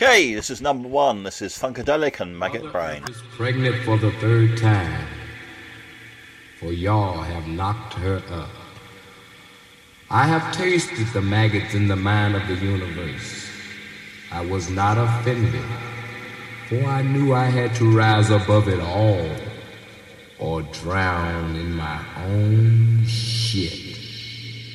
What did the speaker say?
Okay, this is number one. This is Funkadelic and Maggot Brain. Is pregnant for the third time, for y'all have knocked her up. I have tasted the maggots in the mind of the universe. I was not offended, for I knew I had to rise above it all, or drown in my own shit.